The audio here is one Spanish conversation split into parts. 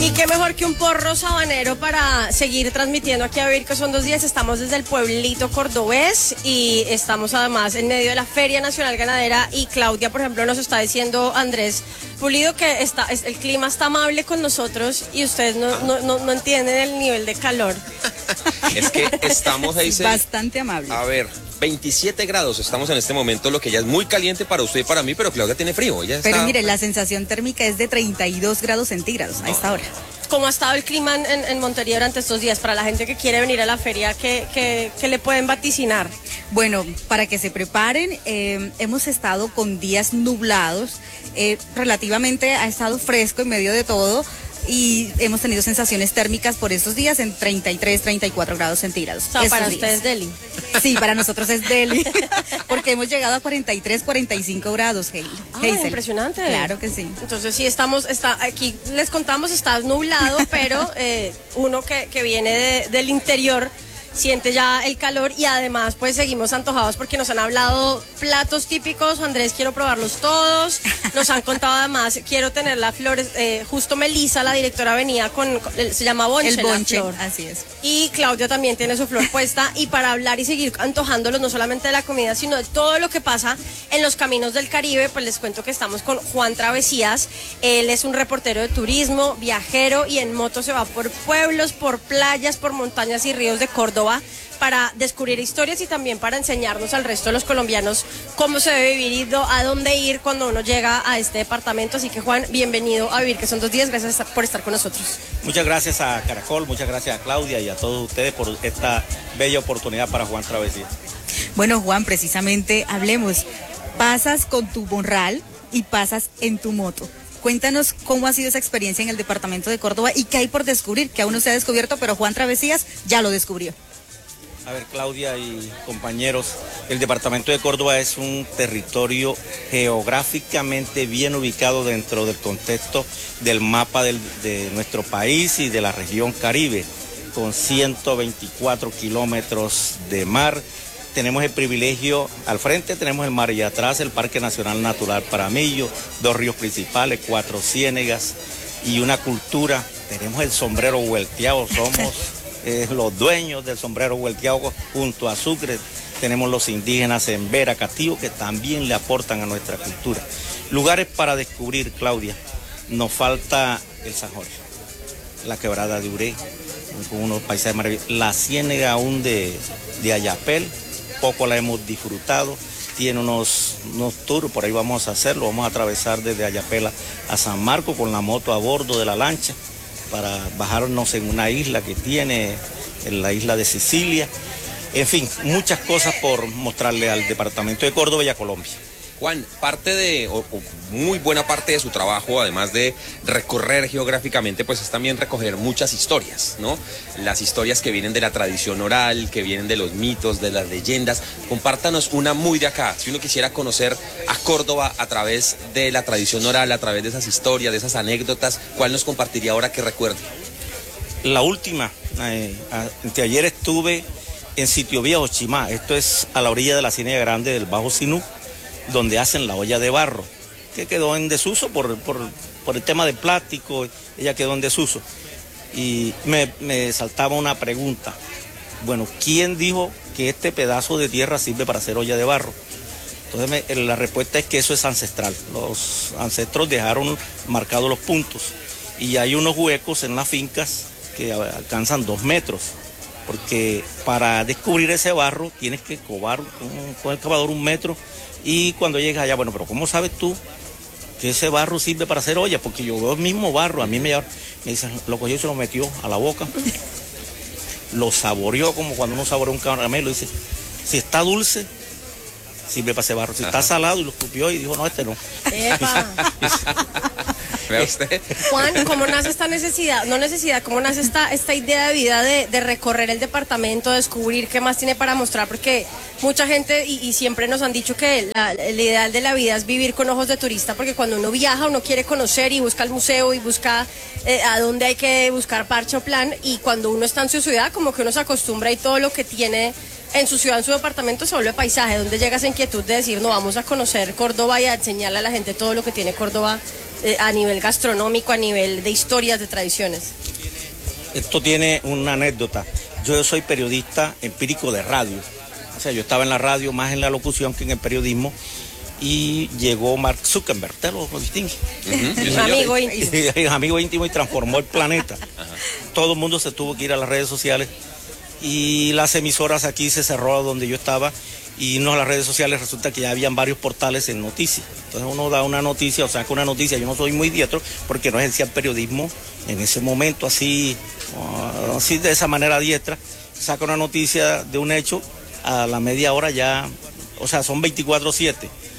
Y qué mejor que un porro sabanero para seguir transmitiendo aquí a Vivir que son 2 días. Estamos desde el pueblito cordobés y estamos además en medio de la Feria Nacional Ganadera. Y Claudia, por ejemplo, nos está diciendo Andrés Pulido que el clima está amable con nosotros y ustedes no entienden el nivel de calor. Es que estamos ahí. Bastante amable. A ver, 27 grados estamos en este momento, lo que ya es muy caliente para usted y para mí, pero Claudia tiene frío. Pero mire, la sensación térmica es de 32 grados centígrados a esta hora. ¿Cómo ha estado el clima en Montería durante estos días? Para la gente que quiere venir a la feria, ¿qué le pueden vaticinar? Bueno, para que se preparen, hemos estado con días nublados, relativamente ha estado fresco en medio de todo. Y hemos tenido sensaciones térmicas por estos días en 33, 34 grados centígrados. O sea, para ustedes es deli. Sí, para nosotros es deli, porque hemos llegado a 43, 45 grados, impresionante. Claro que sí. Entonces sí, aquí les contamos, está nublado, pero uno que viene del interior siente ya el calor y además pues seguimos antojados porque nos han hablado platos típicos. Andrés, quiero probarlos todos. Nos han contado además, quiero tener las flores, justo Melissa, la directora, venía se llama bonche. El bonche, la flor. así es. Y Claudia también tiene su flor puesta y para hablar y seguir antojándolos no solamente de la comida, sino de todo lo que pasa en los caminos del Caribe, pues les cuento que estamos con Juan Travesías. Él es un reportero de turismo, viajero y en moto se va por pueblos, por playas, por montañas y ríos de Córdoba para descubrir historias y también para enseñarnos al resto de los colombianos cómo se debe vivir y a dónde ir cuando uno llega a este departamento. Así que Juan, bienvenido a Vivir que son 2 días, gracias por estar con nosotros. Muchas gracias a Caracol, muchas gracias a Claudia y a todos ustedes por esta bella oportunidad para Juan Travesía. Bueno, Juan, precisamente hablemos, pasas con tu morral y pasas en tu moto. Cuéntanos cómo ha sido esa experiencia en el departamento de Córdoba y qué hay por descubrir, que aún no se ha descubierto, pero Juan Travesías ya lo descubrió. A ver, Claudia y compañeros, el departamento de Córdoba es un territorio geográficamente bien ubicado dentro del contexto del mapa de nuestro país y de la región Caribe, con 124 kilómetros de mar. Tenemos el privilegio, al frente tenemos el mar y atrás el Parque Nacional Natural Paramillo, 2 ríos principales, 4 ciénegas y una cultura. Tenemos el sombrero vuelteado, somos los dueños del sombrero vuelteado junto a Sucre. Tenemos los indígenas en Vera, Catío, que también le aportan a nuestra cultura. Lugares para descubrir, Claudia. Nos falta el San Jorge, la quebrada de Uré, con unos paisajes maravillosos. La ciénega aún de Ayapel, poco la hemos disfrutado. Tiene unos tours, por ahí vamos a hacerlo. Vamos a atravesar desde Ayapel a San Marcos con la moto a bordo de la lancha, para bajarnos en una isla que tiene, en la isla de Sicilia. En fin, muchas cosas por mostrarle al departamento de Córdoba y a Colombia. Juan, muy buena parte de su trabajo, además de recorrer geográficamente, pues es también recoger muchas historias, ¿no? Las historias que vienen de la tradición oral, que vienen de los mitos, de las leyendas. Compártanos una muy de acá. Si uno quisiera conocer a Córdoba a través de la tradición oral, a través de esas historias, de esas anécdotas, ¿cuál nos compartiría ahora que recuerde? La última, anteayer estuve en Sitio Viejo, Chimá. Esto es a la orilla de la Ciénaga Grande del Bajo Sinú, donde hacen la olla de barro, que quedó en desuso por el tema de plástico. Ella quedó en desuso. Y me saltaba una pregunta. Bueno, ¿quién dijo que este pedazo de tierra sirve para hacer olla de barro? Entonces la respuesta es que eso es ancestral. Los ancestros dejaron marcados los puntos. Y hay unos huecos en las fincas que alcanzan 2 metros. Porque para descubrir ese barro tienes que cobar con el cavador 1 metro. Y cuando llegas allá, bueno, pero ¿cómo sabes tú que ese barro sirve para hacer olla? Porque yo veo el mismo barro, a mí me dicen, lo cogió y se lo metió a la boca, lo saboreó como cuando uno saborea un caramelo, y dice, si está dulce, sirve para ese barro, si está salado, y lo escupió y dijo, no, este no. ¡Epa! ¿Ve usted? Juan, ¿cómo nace esta necesidad? No necesidad, ¿cómo nace esta idea de vida de recorrer el departamento, descubrir qué más tiene para mostrar? Porque mucha gente, y siempre nos han dicho que el ideal de la vida es vivir con ojos de turista, porque cuando uno viaja, uno quiere conocer y busca el museo y busca a dónde hay que buscar parche o plan, y cuando uno está en su ciudad, como que uno se acostumbra y todo lo que tiene en su ciudad, en su departamento, se vuelve paisaje, donde llega esa inquietud de decir, no, vamos a conocer Córdoba y a enseñarle a la gente todo lo que tiene Córdoba a nivel gastronómico, a nivel de historias, de tradiciones? Esto tiene una anécdota. Yo soy periodista empírico de radio. O sea, yo estaba en la radio más en la locución que en el periodismo. Y llegó Mark Zuckerberg, ¿te lo distingue? Amigo íntimo. Amigo íntimo y transformó el planeta. Todo el mundo se tuvo que ir a las redes sociales y las emisoras aquí se cerró donde yo estaba y no a las redes sociales resulta que ya habían varios portales en noticias. Entonces uno da una noticia o saca una noticia, yo no soy muy diestro porque no ejercía el periodismo en ese momento así de esa manera diestra, saca una noticia de un hecho, a la media hora ya, o sea, son 24/7.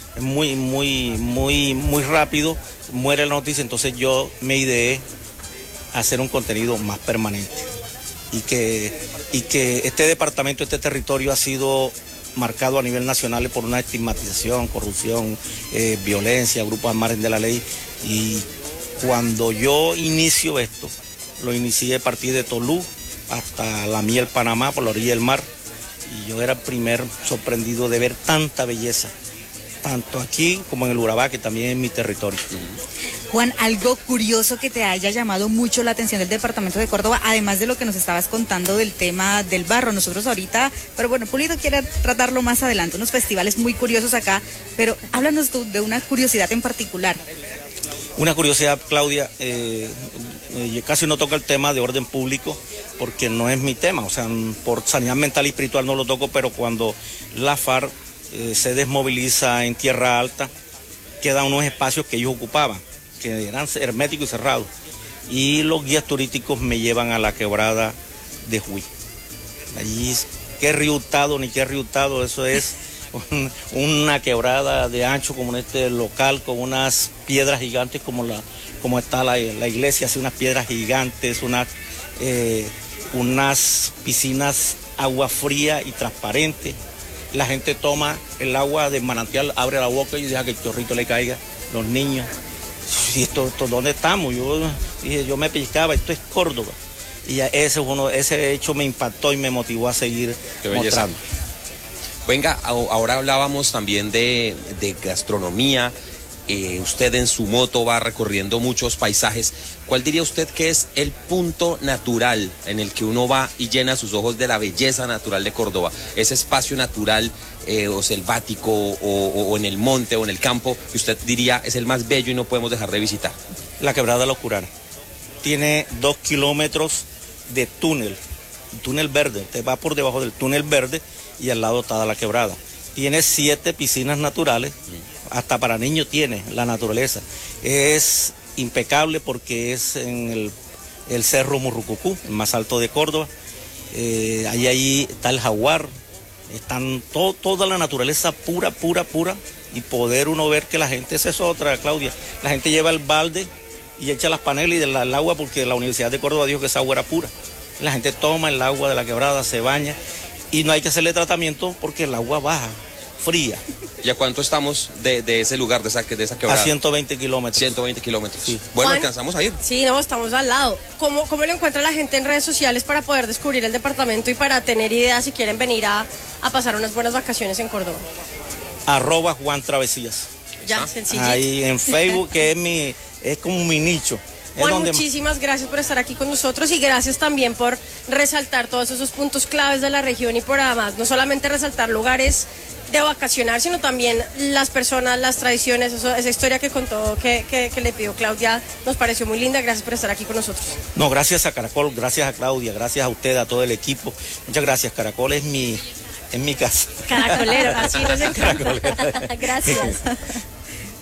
Muy rápido, muere la noticia, entonces yo me ideé hacer un contenido más permanente y que este departamento, este territorio ha sido marcado a nivel nacional por una estigmatización, corrupción, violencia, grupos al margen de la ley y cuando yo inicio esto, lo inicié a partir de Tolú hasta La Miel, Panamá, por la orilla del mar y yo era el primer sorprendido de ver tanta belleza. Tanto aquí como en el Urabá, que también es mi territorio. Juan, algo curioso que te haya llamado mucho la atención del departamento de Córdoba, además de lo que nos estabas contando del tema del barro. Nosotros ahorita, pero bueno, Pulido quiere tratarlo más adelante, unos festivales muy curiosos acá, pero háblanos tú de una curiosidad en particular. Una curiosidad, Claudia, casi no toca el tema de orden público porque no es mi tema, o sea, por sanidad mental y espiritual no lo toco, pero cuando la FARC se desmoviliza en Tierra Alta, quedan unos espacios que ellos ocupaban, que eran herméticos y cerrados. Y los guías turísticos me llevan a la quebrada de Juí. Allí, qué río Hurtado, ni qué río Hurtado, eso es una quebrada de ancho como en este local, con unas piedras gigantes como está la iglesia, así unas piedras gigantes, unas piscinas agua fría y transparente. La gente toma el agua del manantial, abre la boca y deja que el chorrito le caiga. Los niños, ¿y esto dónde estamos? Yo me pellizcaba, esto es Córdoba. Y ese hecho me impactó y me motivó a seguir mostrando. Venga, ahora hablábamos también de gastronomía. Usted en su moto va recorriendo muchos paisajes. ¿Cuál diría usted que es el punto natural en el que uno va y llena sus ojos de la belleza natural de Córdoba? Ese espacio natural o selvático o en el monte o en el campo que usted diría es el más bello y no podemos dejar de visitar. La quebrada de la Oscurana. Tiene 2 kilómetros de túnel verde. Usted va por debajo del túnel verde y al lado está la quebrada. Tiene 7 piscinas naturales. Hasta para niños tiene la naturaleza. Es impecable porque es en el Cerro Murrucucú, el más alto de Córdoba. Ahí está el jaguar. Están toda la naturaleza pura. Y poder uno ver que la gente, esa es otra, Claudia. La gente lleva el balde y echa las panelas y el agua porque la Universidad de Córdoba dijo que esa agua era pura. La gente toma el agua de la quebrada, se baña y no hay que hacerle tratamiento porque el agua baja, fría. ¿Y a cuánto estamos de ese lugar, de esa quebrada? A 120 kilómetros. 120 kilómetros. Sí. Bueno, Juan, ¿alcanzamos a ir? Sí, no, estamos al lado. ¿Cómo lo encuentra la gente en redes sociales para poder descubrir el departamento y para tener ideas si quieren venir a pasar unas buenas vacaciones en Córdoba? @Juan Travesías. Ya, sencillo. Ahí en Facebook, que es como mi nicho. Juan, muchísimas gracias por estar aquí con nosotros y gracias también por resaltar todos esos puntos claves de la región y por además no solamente resaltar lugares de vacacionar, sino también las personas, las tradiciones, esa historia que contó, que le pidió Claudia, nos pareció muy linda. Gracias por estar aquí con nosotros. No, gracias a Caracol, gracias a Claudia, gracias a usted, a todo el equipo. Muchas gracias, Caracol es mi casa. Caracolero, así nos encanta. Gracias.